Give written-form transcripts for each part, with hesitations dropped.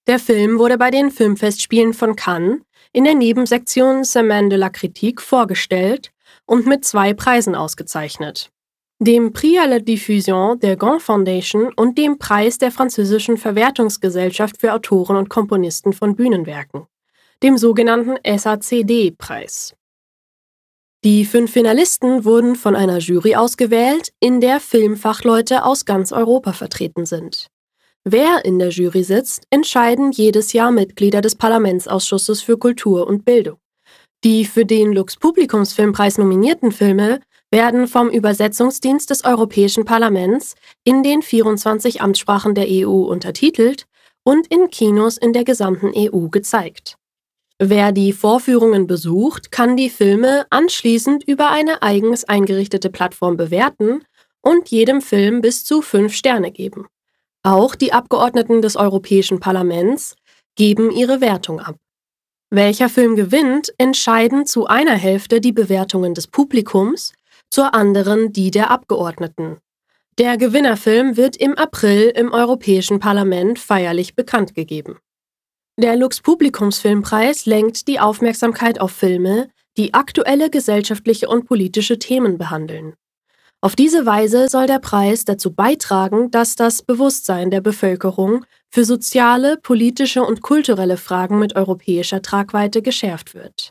Der Film wurde bei den Filmfestspielen von Cannes in der Nebensektion Semaine de la Critique vorgestellt und mit 2 Preisen ausgezeichnet. Dem Prix à la Diffusion der Grand Foundation und dem Preis der französischen Verwertungsgesellschaft für Autoren und Komponisten von Bühnenwerken, dem sogenannten SACD-Preis. Die 5 Finalisten wurden von einer Jury ausgewählt, in der Filmfachleute aus ganz Europa vertreten sind. Wer in der Jury sitzt, entscheiden jedes Jahr Mitglieder des Parlamentsausschusses für Kultur und Bildung. Die für den Lux-Publikums-Filmpreis nominierten Filme werden vom Übersetzungsdienst des Europäischen Parlaments in den 24 Amtssprachen der EU untertitelt und in Kinos in der gesamten EU gezeigt. Wer die Vorführungen besucht, kann die Filme anschließend über eine eigens eingerichtete Plattform bewerten und jedem Film bis zu 5 Sterne geben. Auch die Abgeordneten des Europäischen Parlaments geben ihre Wertung ab. Welcher Film gewinnt, entscheiden zu einer Hälfte die Bewertungen des Publikums, zur anderen die der Abgeordneten. Der Gewinnerfilm wird im April im Europäischen Parlament feierlich bekannt gegeben. Der Lux-Publikums-Filmpreis lenkt die Aufmerksamkeit auf Filme, die aktuelle gesellschaftliche und politische Themen behandeln. Auf diese Weise soll der Preis dazu beitragen, dass das Bewusstsein der Bevölkerung für soziale, politische und kulturelle Fragen mit europäischer Tragweite geschärft wird.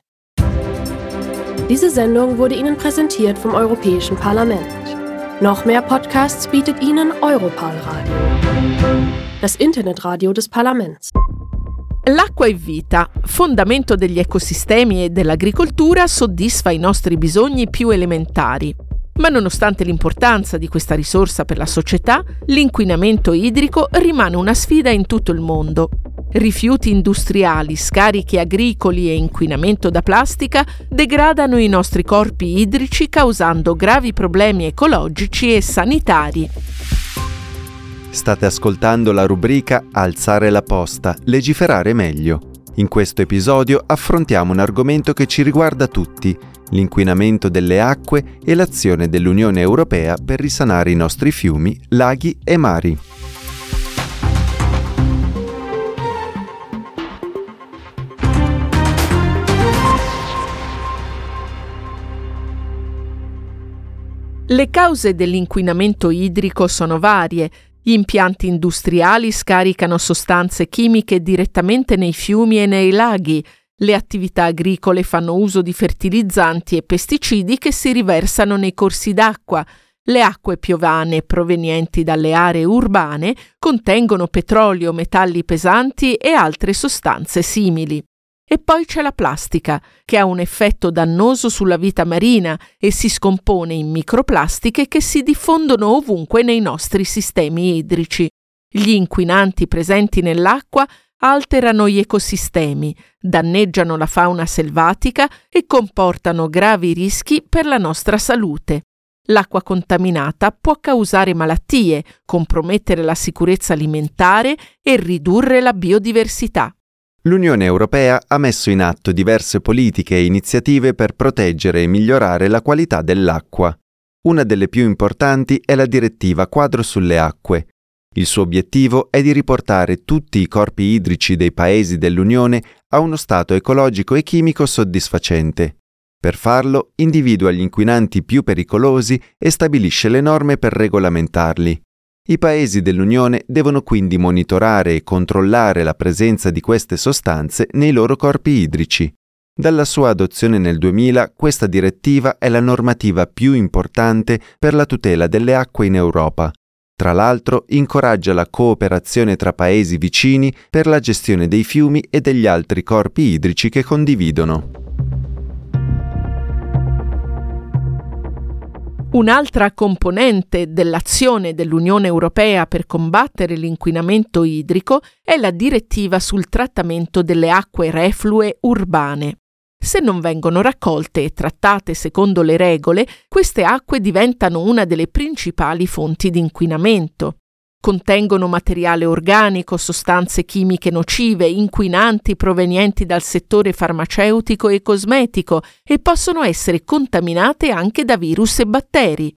Diese Sendung wurde Ihnen präsentiert vom Europäischen Parlament. Noch mehr Podcasts bietet Ihnen Europal Radio, das Internetradio des Parlaments. L'acqua è vita, fondamento degli ecosistemi e dell'agricoltura, soddisfa i nostri bisogni più elementari. Ma nonostante l'importanza di questa risorsa per la società, l'inquinamento idrico rimane una sfida in tutto il mondo. Rifiuti industriali, scarichi agricoli e inquinamento da plastica degradano i nostri corpi idrici, causando gravi problemi ecologici e sanitari. State ascoltando la rubrica Alzare la posta, legiferare meglio. In questo episodio affrontiamo un argomento che ci riguarda tutti, l'inquinamento delle acque e l'azione dell'Unione Europea per risanare i nostri fiumi, laghi e mari. Le cause dell'inquinamento idrico sono varie. Gli impianti industriali scaricano sostanze chimiche direttamente nei fiumi e nei laghi. Le attività agricole fanno uso di fertilizzanti e pesticidi che si riversano nei corsi d'acqua. Le acque piovane provenienti dalle aree urbane contengono petrolio, metalli pesanti e altre sostanze simili. E poi c'è la plastica, che ha un effetto dannoso sulla vita marina e si scompone in microplastiche che si diffondono ovunque nei nostri sistemi idrici. Gli inquinanti presenti nell'acqua alterano gli ecosistemi, danneggiano la fauna selvatica e comportano gravi rischi per la nostra salute. L'acqua contaminata può causare malattie, compromettere la sicurezza alimentare e ridurre la biodiversità. L'Unione Europea ha messo in atto diverse politiche e iniziative per proteggere e migliorare la qualità dell'acqua. Una delle più importanti è la direttiva quadro sulle acque. Il suo obiettivo è di riportare tutti i corpi idrici dei paesi dell'Unione a uno stato ecologico e chimico soddisfacente. Per farlo, individua gli inquinanti più pericolosi e stabilisce le norme per regolamentarli. I paesi dell'Unione devono quindi monitorare e controllare la presenza di queste sostanze nei loro corpi idrici. Dalla sua adozione nel 2000, questa direttiva è la normativa più importante per la tutela delle acque in Europa. Tra l'altro, incoraggia la cooperazione tra paesi vicini per la gestione dei fiumi e degli altri corpi idrici che condividono. Un'altra componente dell'azione dell'Unione Europea per combattere l'inquinamento idrico è la direttiva sul trattamento delle acque reflue urbane. Se non vengono raccolte e trattate secondo le regole, queste acque diventano una delle principali fonti di inquinamento. Contengono materiale organico, sostanze chimiche nocive, inquinanti provenienti dal settore farmaceutico e cosmetico e possono essere contaminate anche da virus e batteri.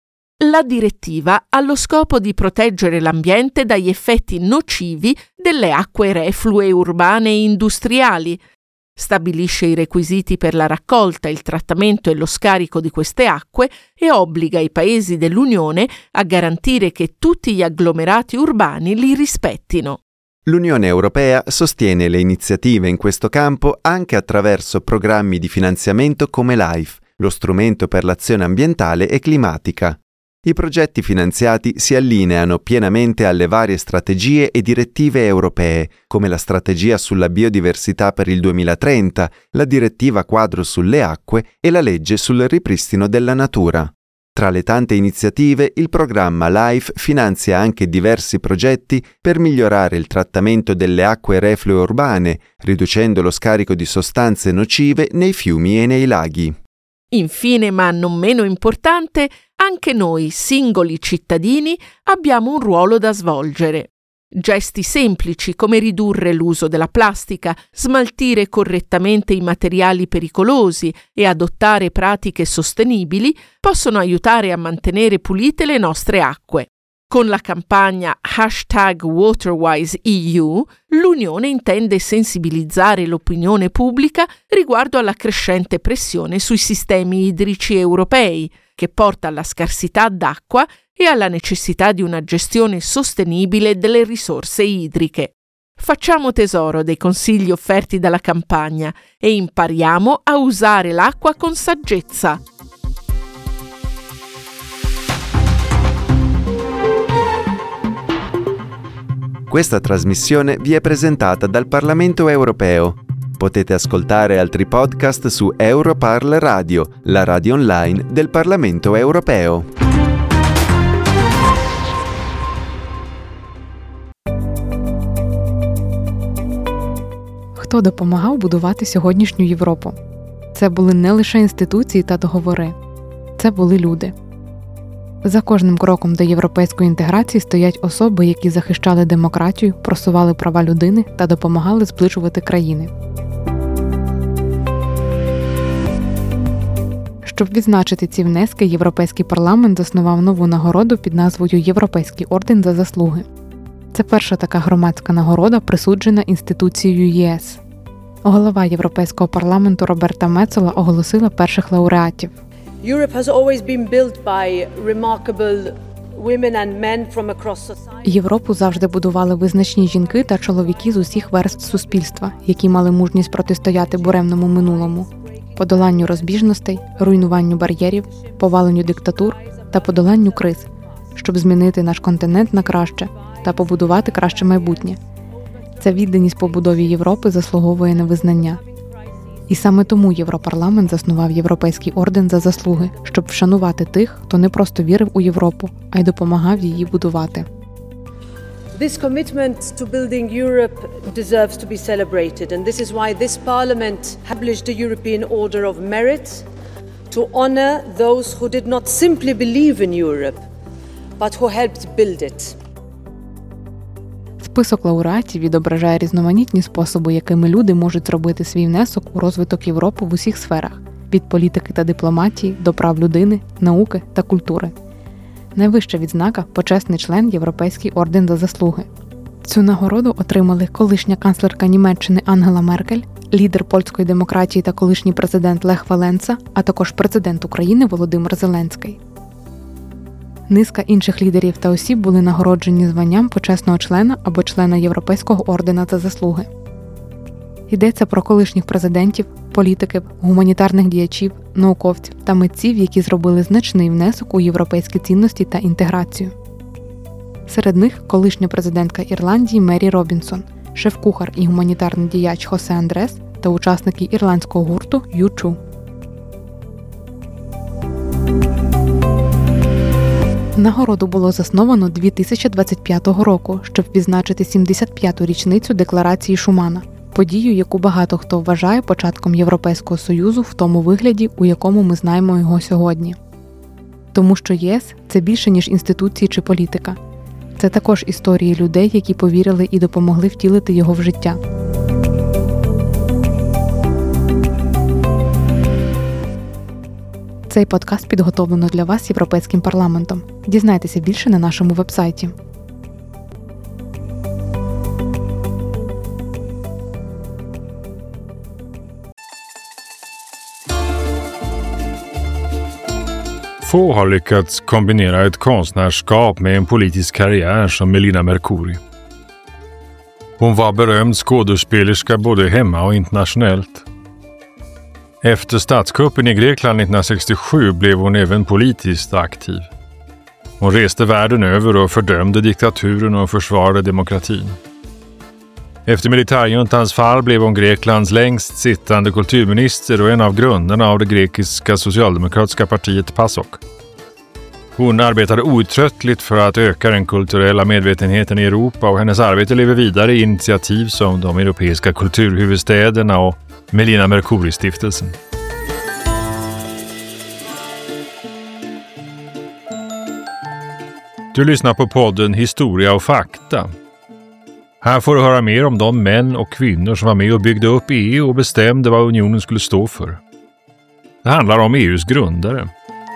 La direttiva ha lo scopo di proteggere l'ambiente dagli effetti nocivi delle acque reflue urbane e industriali. Stabilisce i requisiti per la raccolta, il trattamento e lo scarico di queste acque e obbliga i paesi dell'Unione a garantire che tutti gli agglomerati urbani li rispettino. L'Unione Europea sostiene le iniziative in questo campo anche attraverso programmi di finanziamento come LIFE, lo strumento per l'azione ambientale e climatica. I progetti finanziati si allineano pienamente alle varie strategie e direttive europee, come la strategia sulla biodiversità per il 2030, la direttiva quadro sulle acque e la legge sul ripristino della natura. Tra le tante iniziative, il programma LIFE finanzia anche diversi progetti per migliorare il trattamento delle acque reflue urbane, riducendo lo scarico di sostanze nocive nei fiumi e nei laghi. Infine, ma non meno importante, anche noi, singoli cittadini, abbiamo un ruolo da svolgere. Gesti semplici come ridurre l'uso della plastica, smaltire correttamente i materiali pericolosi e adottare pratiche sostenibili possono aiutare a mantenere pulite le nostre acque. Con la campagna #WaterwiseEU, l'Unione intende sensibilizzare l'opinione pubblica riguardo alla crescente pressione sui sistemi idrici europei, che porta alla scarsità d'acqua e alla necessità di una gestione sostenibile delle risorse idriche. Facciamo tesoro dei consigli offerti dalla campagna e impariamo a usare l'acqua con saggezza. Questa trasmissione vi è presentata dal Parlamento Europeo. Potete ascoltare altri podcast su Europarl Radio, la radio online del Parlamento Europeo. Хто допомагав будувати сьогоднішню Європу? Це були не лише інституції та договори. Це були люди. За кожним кроком до європейської інтеграції стоять особи, які захищали демократію, просували права людини та допомагали зближувати країни. Щоб відзначити ці внески, Європейський парламент заснував нову нагороду під назвою «Європейський орден за заслуги». Це перша така громадська нагорода, присуджена інституцією ЄС. Голова Європейського парламенту Роберта Мецола оголосила перших лауреатів. Europe has always been built by remarkable women and men from across society. Європу завжди будували визначні жінки та чоловіки з усіх верств суспільства, які мали мужність протистояти буремному минулому, подоланню розбіжностей, руйнуванню бар'єрів, поваленню диктатур та подоланню криз, щоб змінити наш континент на краще та побудувати краще майбутнє. Ця відданість побудові Європи заслуговує на визнання. І саме тому Європарламент заснував Європейський орден за заслуги, щоб вшанувати тих, хто не просто вірив у Європу, а й допомагав її будувати. This commitment to building Europe deserves to be celebrated, and this is why this Parliament established the European Order of Merit to honor those who did not simply believe in Europe, but who helped build it. Список лауреатів відображає різноманітні способи, якими люди можуть зробити свій внесок у розвиток Європи в усіх сферах – від політики та дипломатії до прав людини, науки та культури. Найвища відзнака – почесний член Європейський орден за заслуги. Цю нагороду отримали колишня канцлерка Німеччини Ангела Меркель, лідер польської демократії та колишній президент Лех Валенса, а також президент України Володимир Зеленський. Низка інших лідерів та осіб були нагороджені званням почесного члена або члена Європейського ордена за заслуги. Йдеться про колишніх президентів, політиків, гуманітарних діячів, науковців та митців, які зробили значний внесок у європейські цінності та інтеграцію. Серед них колишня президентка Ірландії Мері Робінсон, шеф-кухар і гуманітарний діяч Хосе Андрес та учасники ірландського гурту U2. Нагороду було засновано 2025 року, щоб відзначити 75-ту річницю Декларації Шумана, подію, яку багато хто вважає початком Європейського Союзу в тому вигляді, у якому ми знаємо його сьогодні. Тому що ЄС – це більше, ніж інституції чи політика. Це також історії людей, які повірили і допомогли втілити його в життя. Цей подкаст підготовлено для вас Європейським парламентом. Дізнайтеся більше на нашому вебсайті. Få har lyckats kombinera ett konstnärskap med en politisk karriär som Melina Mercouri. Hon var berömd skådespelerska både hemma och internationellt. Efter statskuppen i Grekland 1967 blev hon även politiskt aktiv. Hon reste världen över och fördömde diktaturen och försvarade demokratin. Efter militärjuntans fall blev hon Greklands längst sittande kulturminister och en av grundarna av det grekiska socialdemokratiska partiet PASOK. Hon arbetade outtröttligt för att öka den kulturella medvetenheten i Europa och hennes arbete lever vidare i initiativ som de europeiska kulturhuvudstäderna och Melina Mercouri-stiftelsen. Du lyssnar på podden Historia och fakta. Här får du höra mer om de män och kvinnor som var med och byggde upp EU och bestämde vad unionen skulle stå för. Det handlar om EUs grundare.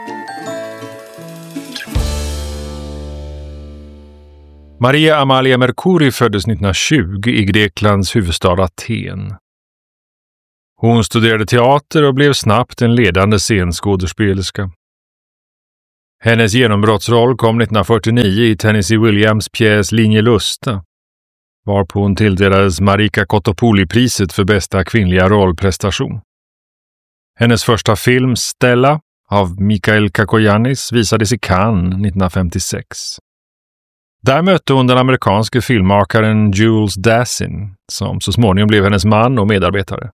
Maria Amalia Mercouri föddes 1920 i Greklands huvudstad Aten. Hon studerade teater och blev snabbt en ledande scenskådespelerska. Hennes genombrottsroll kom 1949 i Tennessee Williams pjäs Linje Lusta, varpå hon tilldelades Marika Kotopouli-priset för bästa kvinnliga rollprestation. Hennes första film Stella av Mikael Kakoyannis visades i Cannes 1956. Där mötte hon den amerikanske filmmakaren Jules Dassin, som så småningom blev hennes man och medarbetare.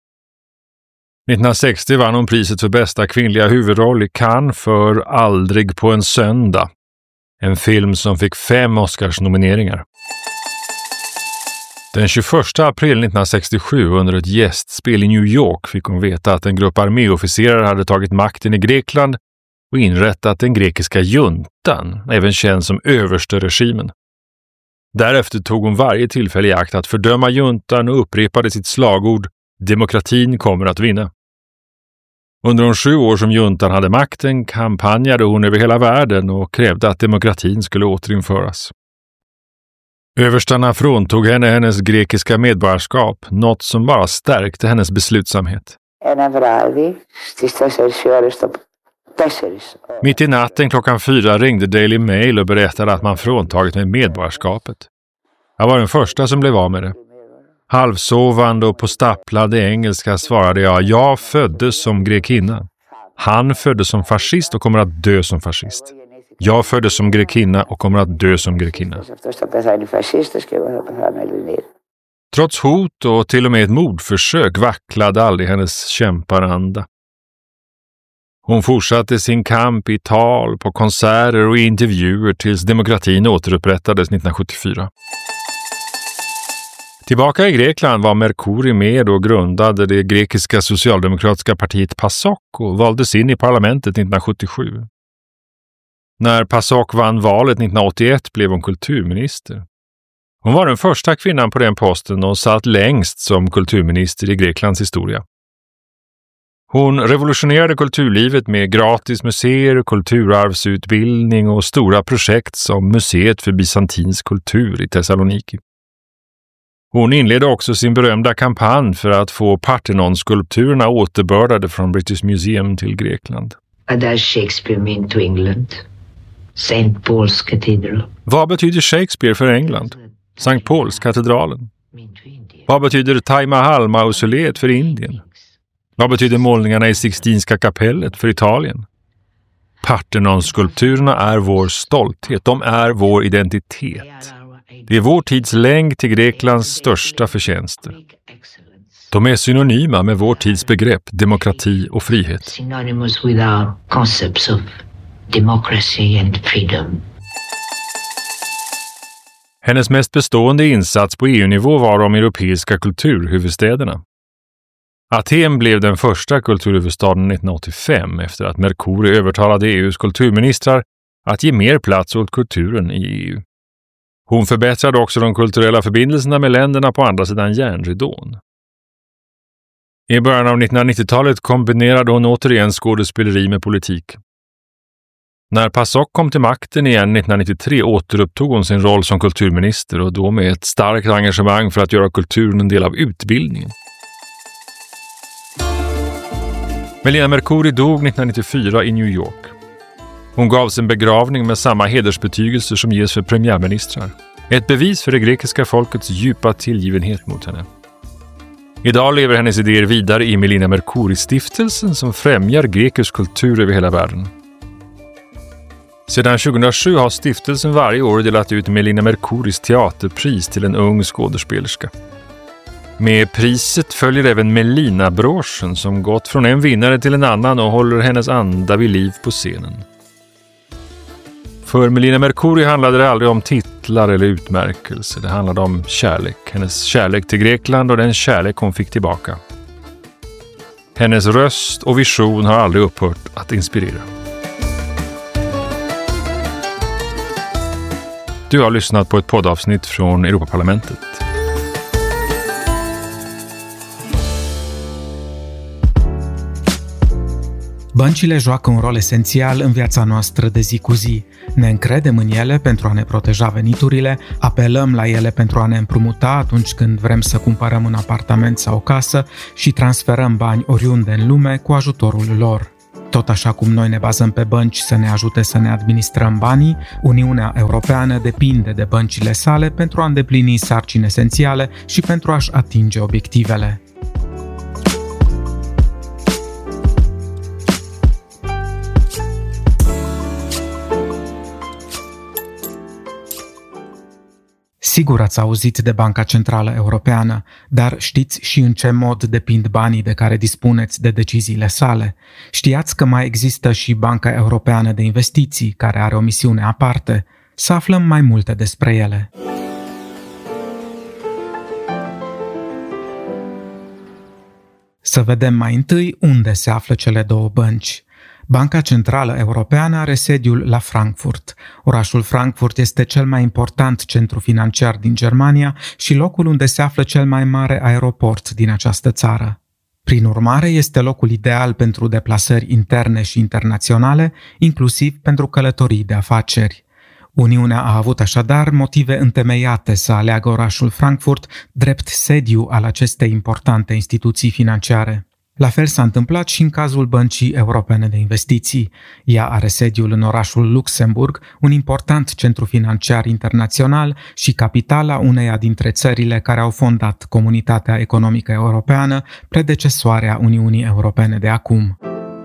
1960 vann hon priset för bästa kvinnliga huvudroll i Cannes för Aldrig på en söndag, en film som fick 5 Oscarsnomineringar. Den 21 april 1967 under ett gästspel i New York fick hon veta att en grupp arméofficerare hade tagit makten i Grekland och inrättat den grekiska juntan, även känd som överste-regimen. Därefter tog hon varje tillfälle i akt att fördöma juntan och upprepade sitt slagord "Demokratin kommer att vinna". Under de 7 år som juntan hade makten kampanjade hon över hela världen och krävde att demokratin skulle återinföras. Överstarna fråntog henne hennes grekiska medborgarskap, något som bara stärkte hennes beslutsamhet. Mitt i natten klockan 4 ringde Daily Mail och berättade att man fråntagit mig medborgarskapet. Jag var den första som blev av med det. Halvsovande och på stapplade engelska svarade jag föddes som grekinna. Han föddes som fascist och kommer att dö som fascist. Jag föddes som grekinna och kommer att dö som grekinna. Trots hot och till och med ett mordförsök vacklade aldrig hennes kämparanda. Hon fortsatte sin kamp i tal, på konserter och i intervjuer tills demokratin återupprättades 1974. Tillbaka i Grekland var Mercouri med och grundade det grekiska socialdemokratiska partiet PASOK och valdes in i parlamentet 1977. När PASOK vann valet 1981 blev hon kulturminister. Hon var den första kvinnan på den posten och satt längst som kulturminister i Greklands historia. Hon revolutionerade kulturlivet med gratis museer, kulturarvsutbildning och stora projekt som Museet för bysantinsk kultur i Thessaloniki. Hon inledde också sin berömda kampanj för att få Parthenon-skulpturerna återbördade från British Museum till Grekland. What does Shakespeare mean to England? St. Paul's Cathedral. Vad betyder Shakespeare för England? St. Paul's katedralen. Vad betyder Taj Mahal-mausoleet för Indien? Vad betyder målningarna i Sixtinska kapellet för Italien? Parthenon-skulpturerna är vår stolthet, de är vår identitet. Det är vår tids länk till Greklands största förtjänster. De är synonyma med vår tids begrepp demokrati och frihet. Synonymous with our concepts of democracy and freedom. Hennes mest bestående insats på EU-nivå var de europeiska kulturhuvudstäderna. Aten blev den första kulturhuvudstaden 1985 efter att Mercouri övertalade EUs kulturministrar att ge mer plats åt kulturen i EU. Hon förbättrade också de kulturella förbindelserna med länderna på andra sidan järnridån. I början av 1990-talet kombinerade hon återigen skådespeleri med politik. När PASOK kom till makten igen 1993 återupptog hon sin roll som kulturminister och då med ett starkt engagemang för att göra kulturen en del av utbildningen. Melina Mercouri dog 1994 i New York. Hon gav sin begravning med samma hedersbetygelser som ges för premiärministrar. Ett bevis för det grekiska folkets djupa tillgivenhet mot henne. Idag lever hennes idéer vidare i Melina Mercouri-stiftelsen som främjar grekisk kultur över hela världen. Sedan 2007 har stiftelsen varje år delat ut Melina Mercouris teaterpris till en ung skådespelerska. Med priset följer även Melina-broschen som gått från en vinnare till en annan och håller hennes anda vid liv på scenen. För Melina Mercouri handlade det aldrig om titlar eller utmärkelser. Det handlade om kärlek. Hennes kärlek till Grekland och den kärlek hon fick tillbaka. Hennes röst och vision har aldrig upphört att inspirera. Du har lyssnat på ett poddavsnitt från Europaparlamentet. Băncile joacă un rol esențial în viața noastră de zi cu zi. Ne încredem în ele pentru a ne proteja veniturile, apelăm la ele pentru a ne împrumuta atunci când vrem să cumpărăm un apartament sau o casă și transferăm bani oriunde în lume cu ajutorul lor. Tot așa cum noi ne bazăm pe bănci să ne ajute să ne administrăm banii, Uniunea Europeană depinde de băncile sale pentru a îndeplini sarcini esențiale și pentru a-și atinge obiectivele. Sigur ați auzit de Banca Centrală Europeană, dar știți și în ce mod depind banii de care dispuneți de deciziile sale? Știați că mai există și Banca Europeană de Investiții, care are o misiune aparte? Să aflăm mai multe despre ele. Să vedem mai întâi unde se află cele două bănci. Banca Centrală Europeană are sediul la Frankfurt. Orașul Frankfurt este cel mai important centru financiar din Germania și locul unde se află cel mai mare aeroport din această țară. Prin urmare, este locul ideal pentru deplasări interne și internaționale, inclusiv pentru călătorii de afaceri. Uniunea a avut așadar motive întemeiate să aleagă orașul Frankfurt drept sediu al acestei importante instituții financiare. La fel s-a întâmplat și în cazul Băncii Europene de Investiții. Ea are sediul în orașul Luxemburg, un important centru financiar internațional și capitala uneia dintre țările care au fondat Comunitatea Economică Europeană, predecesoarea Uniunii Europene de acum.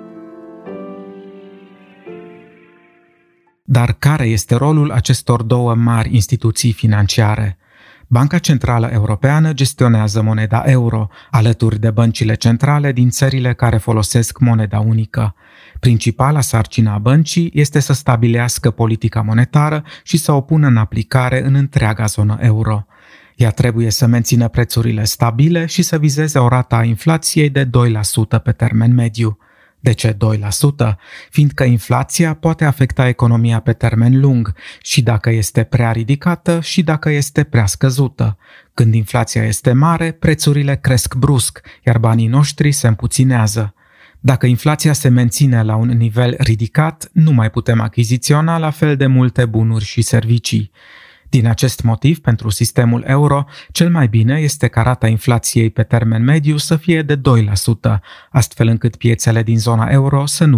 Dar care este rolul acestor două mari instituții financiare? Banca Centrală Europeană gestionează moneda euro, alături de băncile centrale din țările care folosesc moneda unică. Principala sarcină a băncii este să stabilească politica monetară și să o pună în aplicare în întreaga zonă euro. Ea trebuie să mențină prețurile stabile și să vizeze o rată a inflației de 2% pe termen mediu. De ce 2%? Fiindcă inflația poate afecta economia pe termen lung și dacă este prea ridicată și dacă este prea scăzută. Când inflația este mare, prețurile cresc brusc, iar banii noștri se împuținează. Dacă inflația se menține la un nivel ridicat, nu mai putem achiziționa la fel de multe bunuri și servicii. Din acest motiv, pentru sistemul euro, cel mai bine este ca rata inflației pe termen mediu să fie de 2%, astfel încât piețele din zona euro să nu